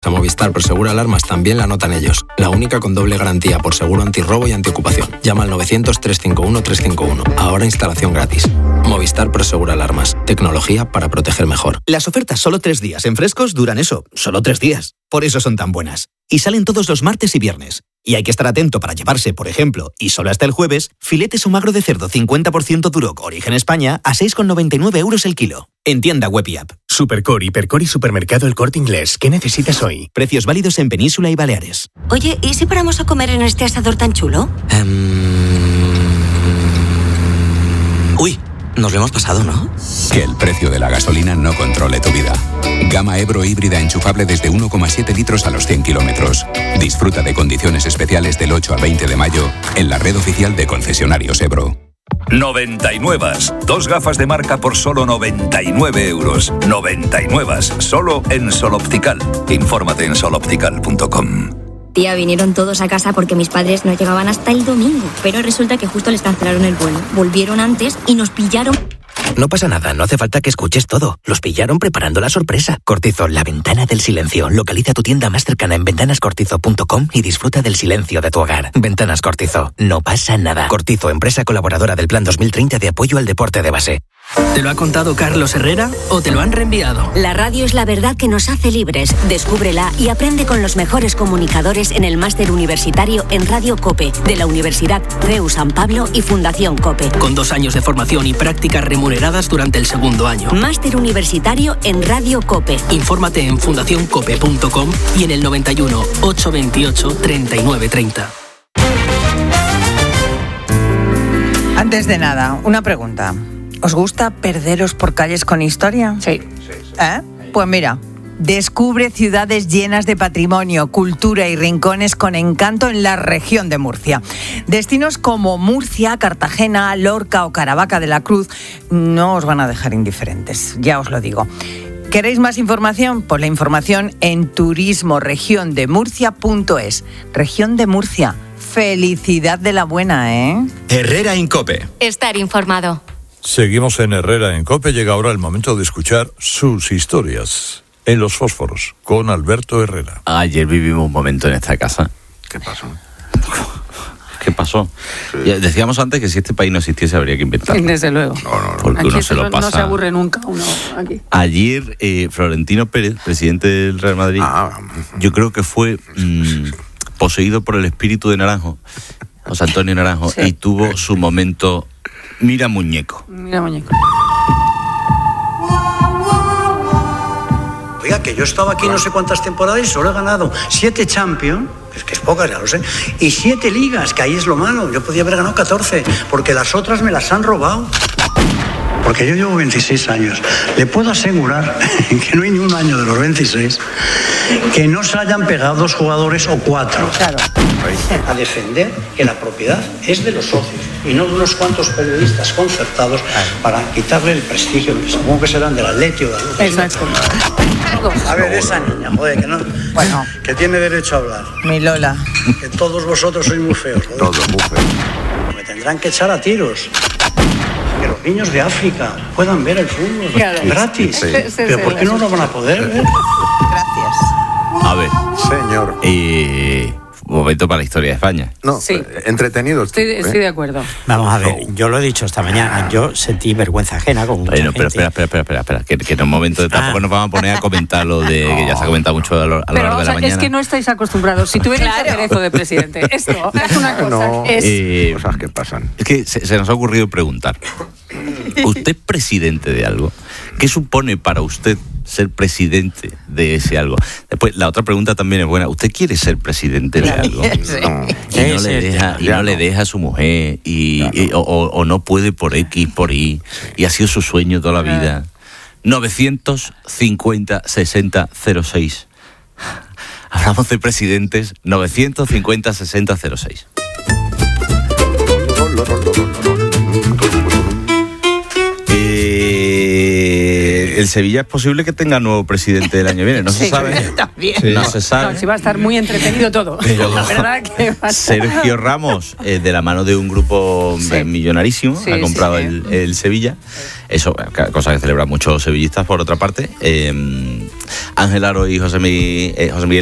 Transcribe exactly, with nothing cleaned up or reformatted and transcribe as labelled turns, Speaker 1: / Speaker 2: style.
Speaker 1: A Movistar Prosegur Alarmas también la notan ellos. La única con doble garantía por seguro antirrobo y antiocupación. Llama al novecientos, trescientos cincuenta y uno, trescientos cincuenta y uno. Ahora instalación gratis. Movistar Prosegur Alarmas. Tecnología para proteger mejor.
Speaker 2: Las ofertas solo tres días en Frescos duran eso, solo tres días. Por eso son tan buenas. Y salen todos los martes y viernes. Y hay que estar atento para llevarse, por ejemplo, y solo hasta el jueves, filetes o magro de cerdo cincuenta por ciento Duroc Origen España a seis con noventa y nueve euros el kilo. En tienda web y app.
Speaker 3: Supercore, Hipercore y Supermercado El Corte Inglés. ¿Qué necesitas hoy?
Speaker 2: Precios válidos en Península y Baleares.
Speaker 4: Oye, ¿y si paramos a comer en este asador tan chulo?
Speaker 2: Um... Uy, nos lo hemos pasado, ¿no?
Speaker 5: Que el precio de la gasolina no controle tu vida. Gama Ebro híbrida enchufable desde uno coma siete litros a los cien kilómetros. Disfruta de condiciones especiales del ocho al veinte de mayo en la red oficial de concesionarios Ebro.
Speaker 6: noventa y nueve. Dos gafas de marca por solo noventa y nueve euros. noventa y nueve. Solo en Sol Optical. Infórmate en sol optical punto com.
Speaker 7: Tía, vinieron todos a casa porque mis padres no llegaban hasta el domingo. Pero resulta que justo les cancelaron el vuelo. Volvieron antes y nos pillaron...
Speaker 2: No pasa nada, no hace falta que escuches todo. Los pillaron preparando la sorpresa. Cortizo, la ventana del silencio. Localiza tu tienda más cercana en ventanas cortizo punto com y disfruta del silencio de tu hogar. Ventanas Cortizo, no pasa nada. Cortizo, empresa colaboradora del Plan dos mil treinta de apoyo al deporte de base.
Speaker 8: ¿Te lo ha contado Carlos Herrera o te lo han reenviado?
Speaker 4: La radio es la verdad que nos hace libres. Descúbrela y aprende con los mejores comunicadores en el máster universitario en Radio COPE de la Universidad C E U San Pablo y Fundación COPE.
Speaker 8: Con dos años de formación y prácticas remuneradas durante el segundo año.
Speaker 4: Máster universitario en Radio COPE.
Speaker 8: Infórmate en fundación cope punto com y en el noventa y uno, ochocientos veintiocho, treinta y nueve treinta.
Speaker 9: Antes de nada, una pregunta. ¿Os gusta perderos por calles con historia?
Speaker 10: Sí.
Speaker 9: ¿Eh? Pues mira, descubre ciudades llenas de patrimonio, cultura y rincones con encanto en la región de Murcia. Destinos como Murcia, Cartagena, Lorca o Caravaca de la Cruz no os van a dejar indiferentes, ya os lo digo. ¿Queréis más información? Pues la información en turismo región de murcia punto es. Región de Murcia. Felicidad de la buena, ¿eh?
Speaker 11: Herrera en COPE.
Speaker 7: Estar informado.
Speaker 12: Seguimos en Herrera en COPE. Llega ahora el momento de escuchar sus historias en Los Fósforos con Alberto Herrera.
Speaker 13: Ayer vivimos un momento en esta casa.
Speaker 14: ¿Qué pasó?
Speaker 13: ¿Qué pasó? Sí. Ya decíamos antes que si este país no existiese habría que inventarlo.
Speaker 10: Desde luego.
Speaker 14: No, no, no.
Speaker 13: Porque
Speaker 10: aquí
Speaker 13: uno se lo pasa.
Speaker 10: No se aburre nunca uno aquí.
Speaker 13: Ayer eh, Florentino Pérez, presidente del Real Madrid, ah. yo creo que fue mmm, poseído por el espíritu de Naranjo, José Antonio Naranjo, sí. Y tuvo su momento. Mira muñeco.
Speaker 10: Mira muñeco.
Speaker 15: Oiga, que yo he estado aquí no sé cuántas temporadas y solo he ganado siete Champions, es que es pocas, ya lo sé, y siete ligas, que ahí es lo malo. Yo podía haber ganado catorce, porque las otras me las han robado. Porque yo llevo veintiséis años. Le puedo asegurar que no hay ni un año de los veintiséis que no se hayan pegado dos jugadores o cuatro. Claro. A defender que la propiedad es de los socios y no de unos cuantos periodistas concertados para quitarle el prestigio. Supongo que serán del Atleti o de algo.
Speaker 10: Exacto.
Speaker 15: A ver, esa niña, joder, que no. Bueno, que tiene derecho a hablar.
Speaker 9: Mi Lola.
Speaker 15: Que todos vosotros sois muy feos, joder.
Speaker 14: Todos muy feos.
Speaker 15: Me tendrán que echar a tiros. Que los niños de África puedan ver el fútbol, claro, gratis. Sí, sí. Pero ¿por qué no lo van a poder ver?
Speaker 9: Gracias.
Speaker 13: A ver,
Speaker 14: señor.
Speaker 13: Eh, un momento para la historia de España.
Speaker 14: No, sí. Entretenido.
Speaker 10: Estoy, ¿eh? estoy de acuerdo.
Speaker 16: Vamos a ver, yo lo he dicho esta mañana, yo sentí vergüenza ajena con mucha
Speaker 13: bueno, pero
Speaker 16: gente.
Speaker 13: espera, espera, espera, espera, que, que en un momento de, tampoco ah. nos vamos a poner a comentar lo de que ya se ha comentado mucho a lo, a lo
Speaker 10: pero,
Speaker 13: largo de
Speaker 10: o sea,
Speaker 13: la mañana.
Speaker 10: Es que no estáis acostumbrados. Si tuvierais claro. aderezo de presidente, esto es una cosa.
Speaker 14: No,
Speaker 10: es...
Speaker 13: Eh,
Speaker 14: cosas que pasan.
Speaker 13: Es que se, se nos ha ocurrido preguntar. ¿Usted es presidente de algo? ¿Qué supone para usted ser presidente de ese algo? Después, la otra pregunta también es buena. ¿Usted quiere ser presidente de algo?
Speaker 16: Sí.
Speaker 13: No. Y no le deja, y no le deja a su mujer, y, y, o, o no puede por X, por Y, y ha sido su sueño toda la vida. novecientos cincuenta, sesenta, cero seis. Hablamos de presidentes. novecientos cincuenta, sesenta, cero seis. Eh, el Sevilla es posible que tenga nuevo presidente del año que viene, no se
Speaker 10: sí,
Speaker 13: sabe.
Speaker 10: También.
Speaker 13: Sí. No se sabe.
Speaker 10: No, si va a estar muy entretenido todo.
Speaker 13: Pero
Speaker 10: la verdad que va a estar...
Speaker 13: Sergio Ramos, eh, de la mano de un grupo sí. millonarísimo, sí, ha comprado sí, sí. El, el Sevilla. Eso, cosa que celebran muchos sevillistas, por otra parte. Eh, Ángel Aro y José Miguel, eh, José Miguel